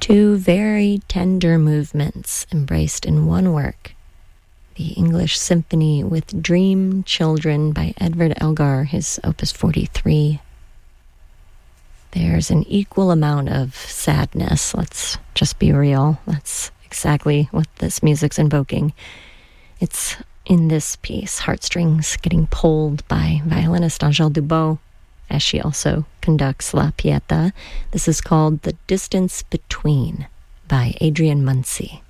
Two very tender movements embraced in one work. The English Symphony with Dream Children by Edward Elgar, his Opus 43. There's an equal amount of sadness, let's just be real. That's exactly what this music's invoking. It's in this piece, heartstrings getting pulled by violinist Angèle Dubos, as she also conducts La Pieta. This is called The Distance Between by Adrian Munsey.